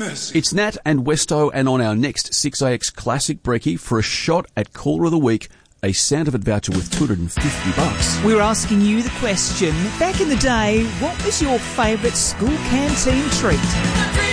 It's Nat and Westo, and on our next 6AX Classic Brekkie for a shot at Caller of the Week, a Sandovid voucher with $250. We're asking you the question, back in the day, what was your favourite school canteen treat?